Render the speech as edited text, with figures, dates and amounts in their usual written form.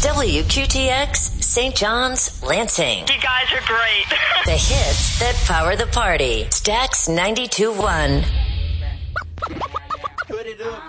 WQTX, St. John's, Lansing. You guys are great. The hits that power the party. Stax 92.1. Put it up.